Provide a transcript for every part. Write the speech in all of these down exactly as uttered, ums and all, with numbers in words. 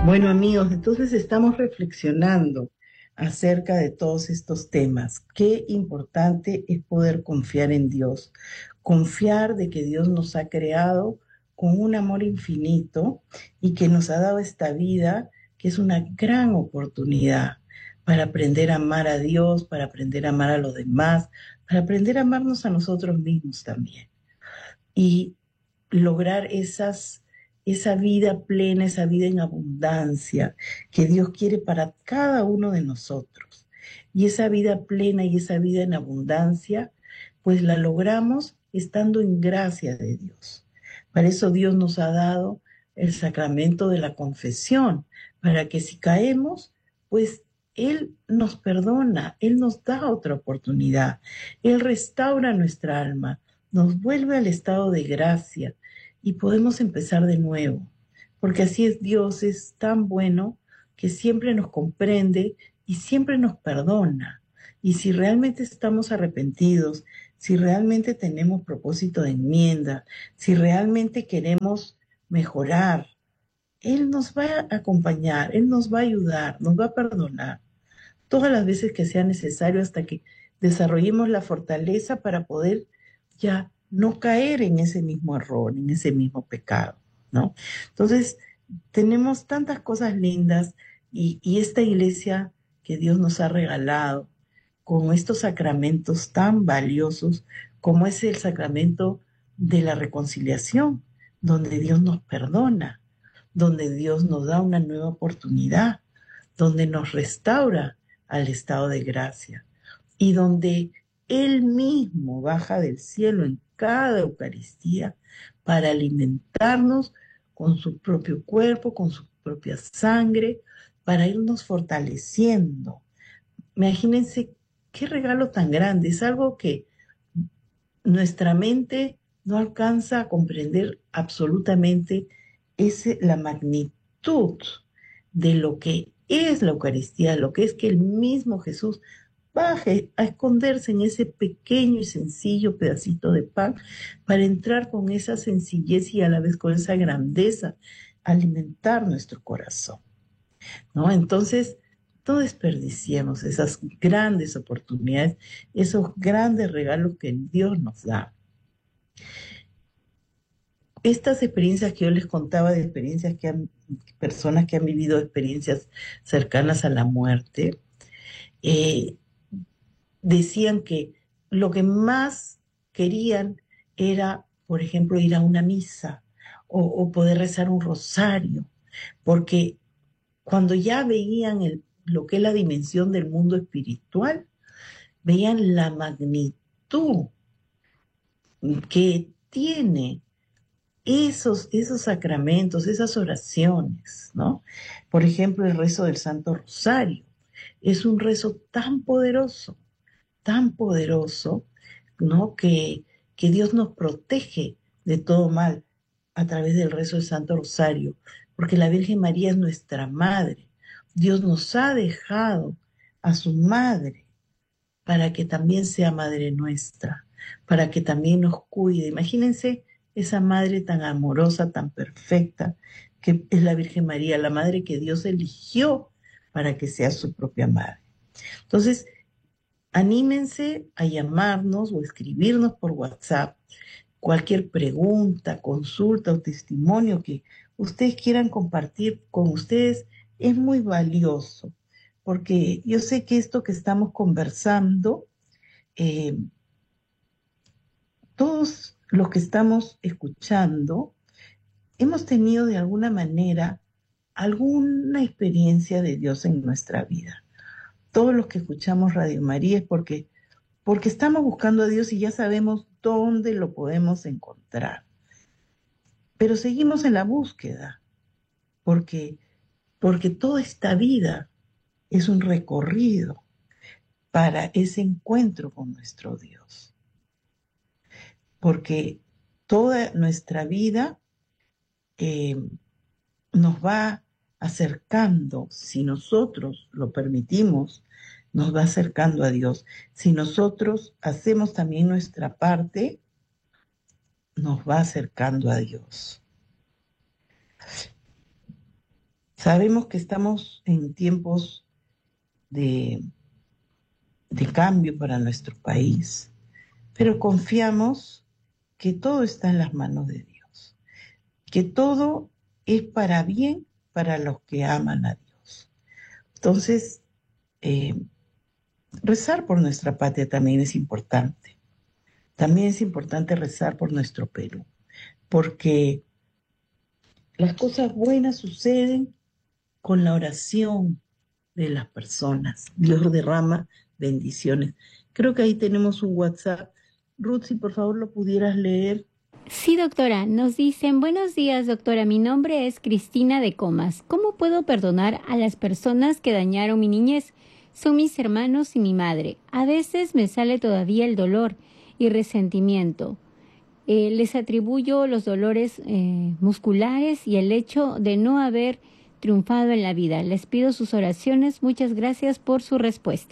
Bueno, amigos, entonces estamos reflexionando acerca de todos estos temas. Qué importante es poder confiar en Dios, confiar de que Dios nos ha creado con un amor infinito y que nos ha dado esta vida, que es una gran oportunidad para aprender a amar a Dios, para aprender a amar a los demás, para aprender a amarnos a nosotros mismos también. Y lograr esas, esa vida plena, esa vida en abundancia que Dios quiere para cada uno de nosotros. Y esa vida plena y esa vida en abundancia, pues la logramos estando en gracia de Dios. Para eso Dios nos ha dado el sacramento de la confesión, para que si caemos, pues Él nos perdona, Él nos da otra oportunidad, Él restaura nuestra alma, nos vuelve al estado de gracia y podemos empezar de nuevo, porque así es Dios, es tan bueno que siempre nos comprende y siempre nos perdona. Y si realmente estamos arrepentidos, si realmente tenemos propósito de enmienda, si realmente queremos mejorar, Él nos va a acompañar, Él nos va a ayudar, nos va a perdonar todas las veces que sea necesario hasta que desarrollemos la fortaleza para poder ya no caer en ese mismo error, en ese mismo pecado, ¿no? Entonces, tenemos tantas cosas lindas y, y esta iglesia que Dios nos ha regalado con estos sacramentos tan valiosos como es el sacramento de la reconciliación, donde Dios nos perdona, donde Dios nos da una nueva oportunidad, donde nos restaura al estado de gracia y donde Él mismo baja del cielo en cada Eucaristía para alimentarnos con su propio cuerpo, con su propia sangre, para irnos fortaleciendo. Imagínense qué regalo tan grande, es algo que nuestra mente no alcanza a comprender absolutamente, es la magnitud de lo que es la Eucaristía, lo que es que el mismo Jesús baje a esconderse en ese pequeño y sencillo pedacito de pan para entrar con esa sencillez y a la vez con esa grandeza, alimentar nuestro corazón, ¿no? Entonces, no desperdiciemos esas grandes oportunidades, esos grandes regalos que Dios nos da. Estas experiencias que yo les contaba, de experiencias que han, personas que han vivido experiencias cercanas a la muerte, eh, decían que lo que más querían era, por ejemplo, ir a una misa o, o poder rezar un rosario, porque cuando ya veían el, lo que es la dimensión del mundo espiritual, veían la magnitud que tiene esos, esos sacramentos, esas oraciones, ¿no? Por ejemplo, el rezo del Santo Rosario es un rezo tan poderoso, tan poderoso, ¿no? Que, que Dios nos protege de todo mal a través del rezo del Santo Rosario, porque la Virgen María es nuestra madre. Dios nos ha dejado a su madre para que también sea madre nuestra, para que también nos cuide. Imagínense esa madre tan amorosa, tan perfecta, que es la Virgen María, la madre que Dios eligió para que sea su propia madre. Entonces, anímense a llamarnos o escribirnos por WhatsApp cualquier pregunta, consulta o testimonio que ustedes quieran compartir con ustedes es muy valioso, porque yo sé que esto que estamos conversando, eh, todos los que estamos escuchando, hemos tenido de alguna manera alguna experiencia de Dios en nuestra vida. Todos los que escuchamos Radio María es porque, porque estamos buscando a Dios y ya sabemos dónde lo podemos encontrar. Pero seguimos en la búsqueda, porque, porque toda esta vida es un recorrido para ese encuentro con nuestro Dios. Porque toda nuestra vida eh, nos va acercando, si nosotros lo permitimos, nos va acercando a Dios. Si nosotros hacemos también nuestra parte, nos va acercando a Dios. Sabemos que estamos en tiempos de, de cambio para nuestro país, pero confiamos que todo está en las manos de Dios, que todo es para bien para los que aman a Dios. Entonces, eh, rezar por nuestra patria también es importante. También es importante rezar por nuestro Perú, porque las cosas buenas suceden con la oración de las personas. Dios derrama bendiciones. Creo que ahí tenemos un WhatsApp. Ruth, si por favor lo pudieras leer. Sí, doctora, nos dicen, buenos días, doctora, mi nombre es Cristina de Comas. ¿Cómo puedo perdonar a las personas que dañaron mi niñez? Son mis hermanos y mi madre. A veces me sale todavía el dolor y resentimiento. Eh, les atribuyo los dolores eh, musculares y el hecho de no haber triunfado en la vida. Les pido sus oraciones. Muchas gracias por su respuesta.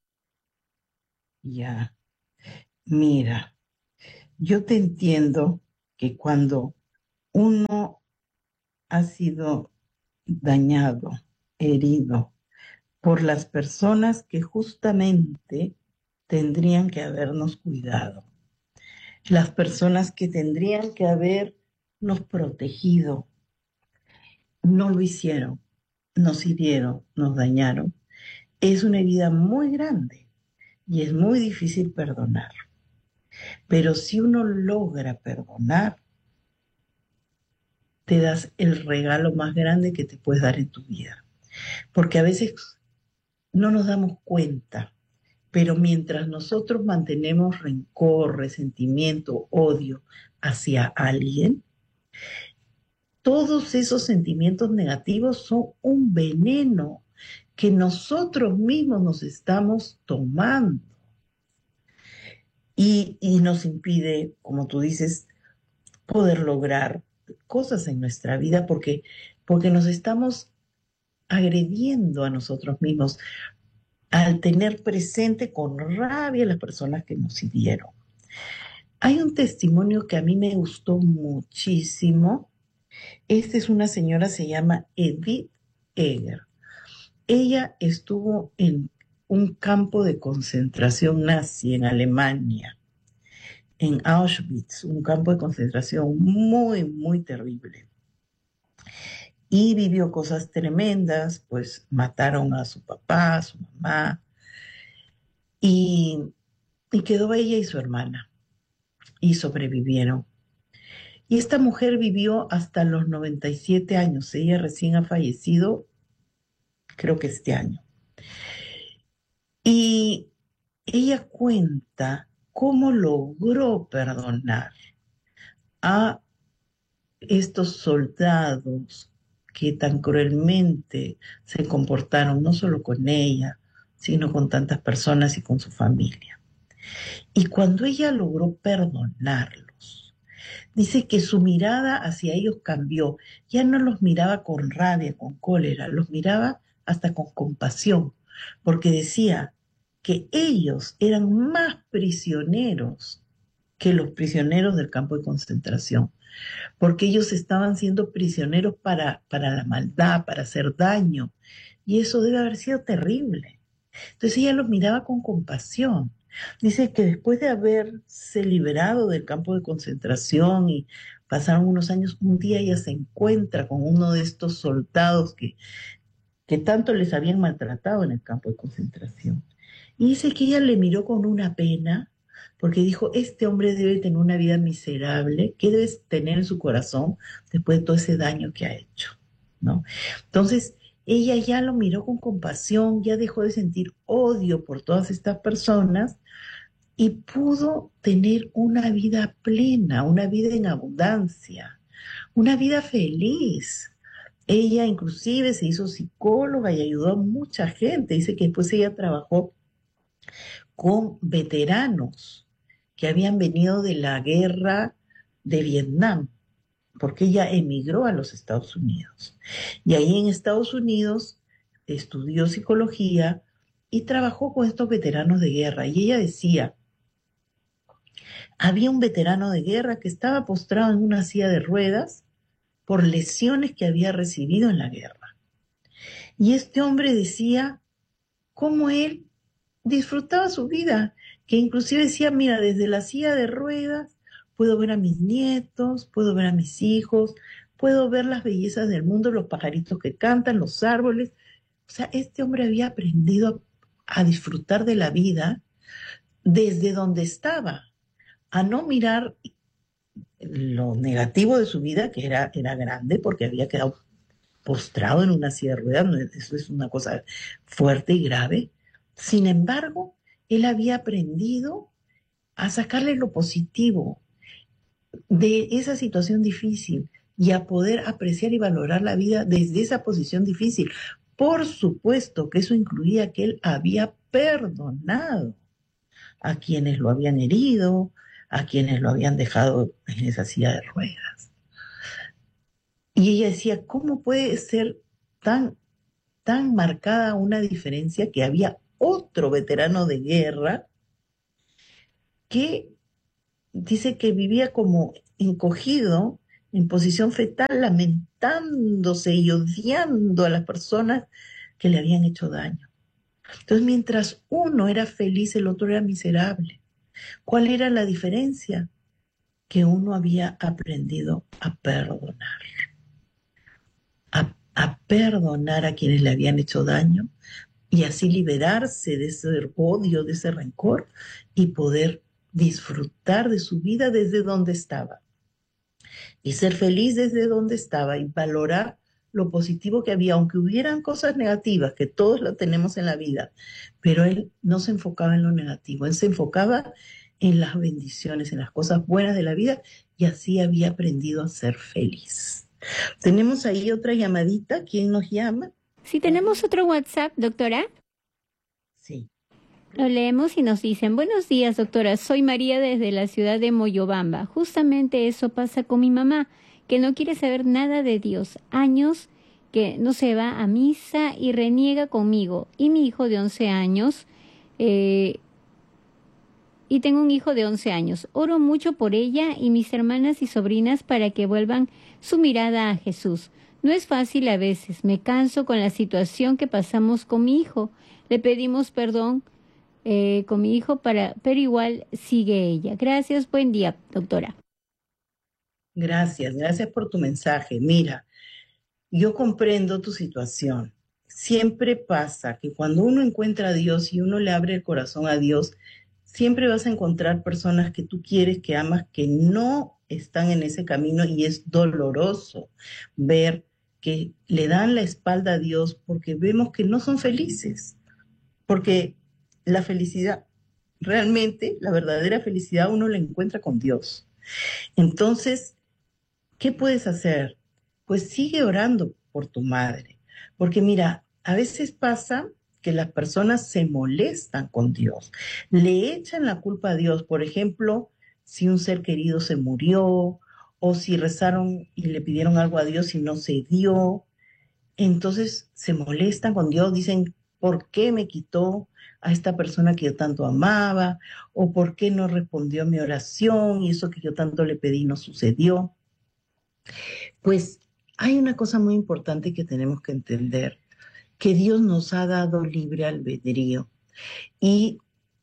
Ya, mira, yo te entiendo que cuando uno ha sido dañado, herido por las personas que justamente tendrían que habernos cuidado, las personas que tendrían que habernos protegido, no lo hicieron, nos hirieron, nos dañaron, es una herida muy grande y es muy difícil perdonar. Pero si uno logra perdonar, te das el regalo más grande que te puedes dar en tu vida. Porque a veces no nos damos cuenta, pero mientras nosotros mantenemos rencor, resentimiento, odio hacia alguien, todos esos sentimientos negativos son un veneno que nosotros mismos nos estamos tomando y, y nos impide, como tú dices, poder lograr cosas en nuestra vida porque, porque nos estamos agrediendo a nosotros mismos al tener presente con rabia a las personas que nos hirieron. Hay un testimonio que a mí me gustó muchísimo. Esta es una señora, se llama Edith Eger. Ella estuvo en un campo de concentración nazi en Alemania, en Auschwitz, un campo de concentración muy, muy terrible. Y vivió cosas tremendas, pues mataron a su papá, a su mamá, y, y quedó ella y su hermana, y sobrevivieron. Y esta mujer vivió hasta los noventa y siete años, ella recién ha fallecido, creo que este año. Y ella cuenta cómo logró perdonar a estos soldados que tan cruelmente se comportaron, no solo con ella, sino con tantas personas y con su familia. Y cuando ella logró perdonarlos, dice que su mirada hacia ellos cambió. Ya no los miraba con rabia, con cólera, los miraba hasta con compasión, porque decía que ellos eran más prisioneros que los prisioneros del campo de concentración, porque ellos estaban siendo prisioneros para, para la maldad, para hacer daño, y eso debe haber sido terrible. Entonces ella los miraba con compasión. Dice que después de haberse liberado del campo de concentración y pasaron unos años, un día ella se encuentra con uno de estos soldados que, que tanto les habían maltratado en el campo de concentración. Y dice que ella le miró con una pena, porque dijo, este hombre debe tener una vida miserable, ¿qué debe tener en su corazón después de todo ese daño que ha hecho? ¿No? Entonces, ella ya lo miró con compasión, ya dejó de sentir odio por todas estas personas y pudo tener una vida plena, una vida en abundancia, una vida feliz. Ella inclusive se hizo psicóloga y ayudó a mucha gente. Dice que después ella trabajó con veteranos que habían venido de la guerra de Vietnam, porque ella emigró a los Estados Unidos. Y ahí en Estados Unidos estudió psicología y trabajó con estos veteranos de guerra. Y ella decía, había un veterano de guerra que estaba postrado en una silla de ruedas por lesiones que había recibido en la guerra. Y este hombre decía cómo él disfrutaba su vida, que inclusive decía, mira, desde la silla de ruedas puedo ver a mis nietos, puedo ver a mis hijos, puedo ver las bellezas del mundo, los pajaritos que cantan, los árboles. O sea, este hombre había aprendido a, a disfrutar de la vida desde donde estaba, a no mirar lo negativo de su vida, que era, era grande porque había quedado postrado en una silla de ruedas, no, eso es una cosa fuerte y grave. Sin embargo, él había aprendido a sacarle lo positivo de esa situación difícil y a poder apreciar y valorar la vida desde esa posición difícil. Por supuesto que eso incluía que él había perdonado a quienes lo habían herido, a quienes lo habían dejado en esa silla de ruedas. Y ella decía, ¿cómo puede ser tan, tan marcada una diferencia que había otro veterano de guerra que dice que vivía como encogido en posición fetal, lamentándose y odiando a las personas que le habían hecho daño? Entonces, mientras uno era feliz, el otro era miserable. ¿Cuál era la diferencia? Que uno había aprendido a perdonar, a, a perdonar a quienes le habían hecho daño y así liberarse de ese odio, de ese rencor y poder disfrutar de su vida desde donde estaba y ser feliz desde donde estaba y valorar lo positivo que había, aunque hubieran cosas negativas, que todos lo tenemos en la vida, pero él no se enfocaba en lo negativo, él se enfocaba en las bendiciones, en las cosas buenas de la vida, y así había aprendido a ser feliz. Tenemos ahí otra llamadita. ¿Quién nos llama? Si tenemos otro WhatsApp, doctora. Sí. Lo leemos y nos dicen, buenos días, doctora, soy María desde la ciudad de Moyobamba. Justamente eso pasa con mi mamá, que no quiere saber nada de Dios. Años que no se va a misa y reniega conmigo. Y mi hijo de once años, eh, y tengo un hijo de once años. Oro mucho por ella y mis hermanas y sobrinas para que vuelvan su mirada a Jesús. No es fácil a veces, me canso con la situación que pasamos con mi hijo. Le pedimos perdón Eh, con mi hijo, para, pero igual sigue ella. Gracias, buen día, doctora. Gracias, gracias por tu mensaje. Mira, yo comprendo tu situación. Siempre pasa que cuando uno encuentra a Dios y uno le abre el corazón a Dios, siempre vas a encontrar personas que tú quieres, que amas, que no están en ese camino, y es doloroso ver que le dan la espalda a Dios porque vemos que no son felices, porque la felicidad, realmente la verdadera felicidad uno la encuentra con Dios. Entonces, ¿qué puedes hacer? Pues sigue orando por tu madre, porque mira, a veces pasa que las personas se molestan con Dios, le echan la culpa a Dios. Por ejemplo, si un ser querido se murió o si rezaron y le pidieron algo a Dios y no se dio, entonces se molestan con Dios, dicen, ¿por qué me quitó a esta persona que yo tanto amaba? ¿O por qué no respondió a mi oración y eso que yo tanto le pedí no sucedió? Pues hay una cosa muy importante que tenemos que entender, que Dios nos ha dado libre albedrío y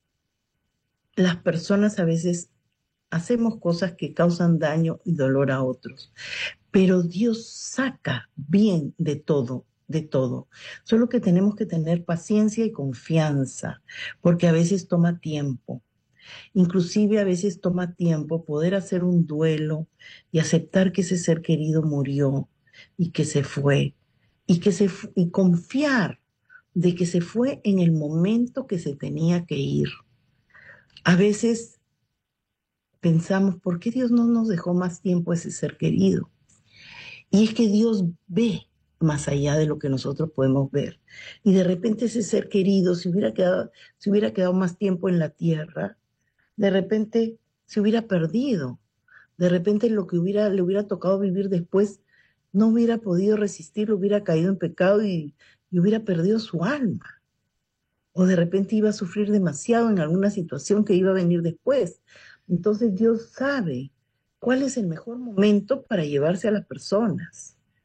las personas a veces hacemos cosas que causan daño y dolor a otros, pero Dios saca bien de todo, de todo. Solo que tenemos que tener paciencia y confianza, porque a veces toma tiempo. Inclusive a veces toma tiempo poder hacer un duelo y aceptar que ese ser querido murió y que se fue, y que se fu- y confiar de que se fue en el momento que se tenía que ir. A veces pensamos, ¿por qué Dios no nos dejó más tiempo a ese ser querido? Y es que Dios ve más allá de lo que nosotros podemos ver. Y de repente ese ser querido, si hubiera quedado, si hubiera quedado más tiempo en la tierra, de repente se hubiera perdido. De repente lo que hubiera, le hubiera tocado vivir después no hubiera podido resistir, hubiera caído en pecado y, y hubiera perdido su alma. O de repente iba a sufrir demasiado en alguna situación que iba a venir después. Entonces Dios sabe cuál es el mejor momento para llevarse a las personas.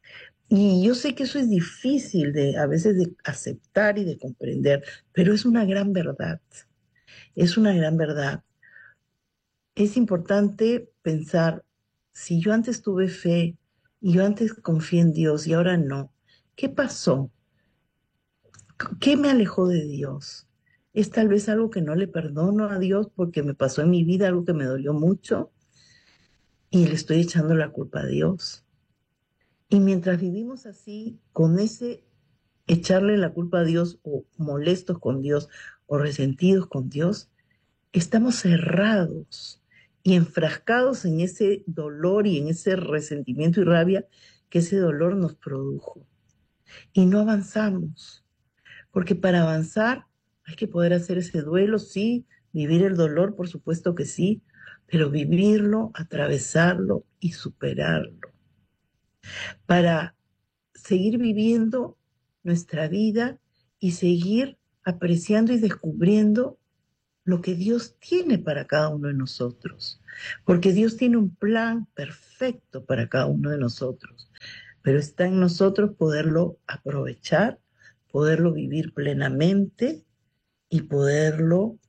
Y yo sé que eso es difícil de, a veces de aceptar y de comprender, pero es una gran verdad. Es una gran verdad. Es importante pensar, si yo antes tuve fe y yo antes confié en Dios y ahora no, ¿qué pasó? ¿Qué me alejó de Dios? ¿Es tal vez algo que no le perdono a Dios porque me pasó en mi vida, algo que me dolió mucho y le estoy echando la culpa a Dios? Y mientras vivimos así, con ese echarle la culpa a Dios o molestos con Dios o resentidos con Dios, estamos cerrados y enfrascados en ese dolor y en ese resentimiento y rabia que ese dolor nos produjo. Y no avanzamos, porque para avanzar hay que poder hacer ese duelo, sí, vivir el dolor, por supuesto que sí, pero vivirlo, atravesarlo y superarlo. Para seguir viviendo nuestra vida y seguir apreciando y descubriendo lo que Dios tiene para cada uno de nosotros. Porque Dios tiene un plan perfecto para cada uno de nosotros, pero está en nosotros poderlo aprovechar, poderlo vivir plenamente y poderlo,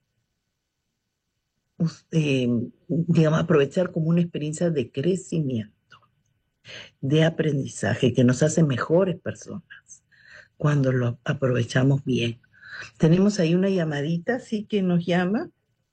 eh, digamos, aprovechar como una experiencia de crecimiento, de aprendizaje que nos hace mejores personas cuando lo aprovechamos bien. Tenemos ahí una llamadita, sí, que nos llama.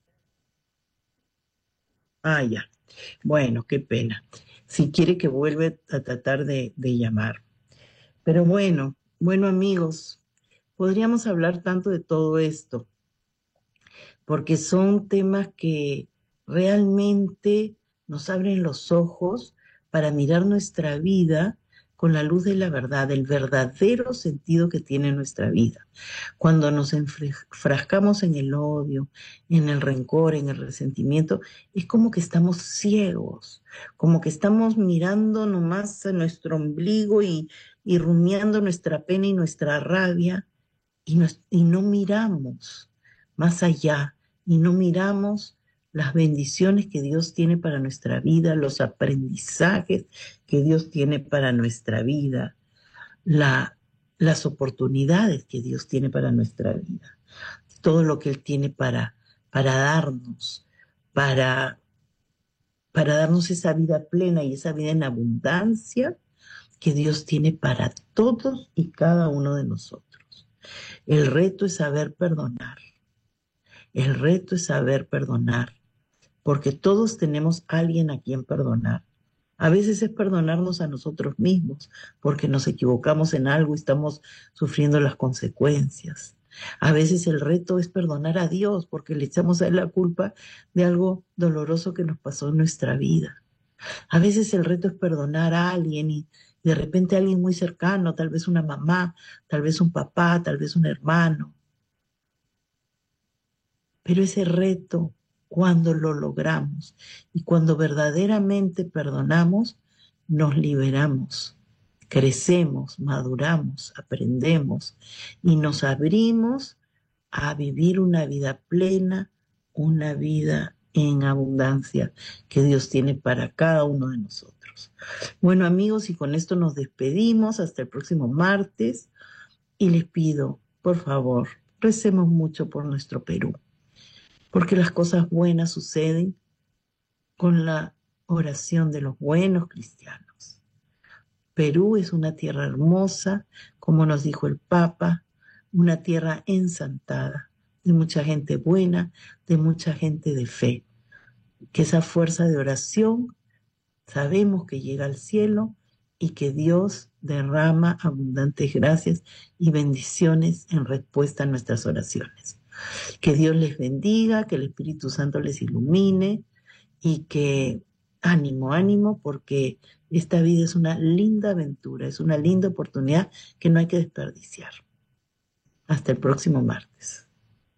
Ah, ya. Bueno, qué pena. Si quiere que vuelva a tratar de, de llamar. Pero bueno, bueno amigos, podríamos hablar tanto de todo esto, porque son temas que realmente nos abren los ojos para mirar nuestra vida con la luz de la verdad, el verdadero sentido que tiene nuestra vida. Cuando nos enfrascamos en el odio, en el rencor, en el resentimiento, es como que estamos ciegos, como que estamos mirando nomás a nuestro ombligo y, y rumiando nuestra pena y nuestra rabia y, nos, y no miramos más allá y no miramos las bendiciones que Dios tiene para nuestra vida, los aprendizajes que Dios tiene para nuestra vida, la, las oportunidades que Dios tiene para nuestra vida, todo lo que Él tiene para, para darnos, para, para darnos esa vida plena y esa vida en abundancia que Dios tiene para todos y cada uno de nosotros. El reto es saber perdonar. El reto es saber perdonar, porque todos tenemos a alguien a quien perdonar. A veces es perdonarnos a nosotros mismos, porque nos equivocamos en algo y estamos sufriendo las consecuencias. A veces el reto es perdonar a Dios, porque le echamos a Él la culpa de algo doloroso que nos pasó en nuestra vida. A veces el reto es perdonar a alguien y de repente a alguien muy cercano, tal vez una mamá, tal vez un papá, tal vez un hermano. Pero ese reto, cuando lo logramos y cuando verdaderamente perdonamos, nos liberamos, crecemos, maduramos, aprendemos y nos abrimos a vivir una vida plena, una vida en abundancia que Dios tiene para cada uno de nosotros. Bueno amigos, y con esto nos despedimos hasta el próximo martes y les pido, por favor, recemos mucho por nuestro Perú, porque las cosas buenas suceden con la oración de los buenos cristianos. Perú es una tierra hermosa, como nos dijo el Papa, una tierra ensantada, de mucha gente buena, de mucha gente de fe. Que esa fuerza de oración sabemos que llega al cielo y que Dios derrama abundantes gracias y bendiciones en respuesta a nuestras oraciones. Que Dios les bendiga, que el Espíritu Santo les ilumine y que ánimo, ánimo, porque esta vida es una linda aventura, es una linda oportunidad que no hay que desperdiciar. Hasta el próximo martes.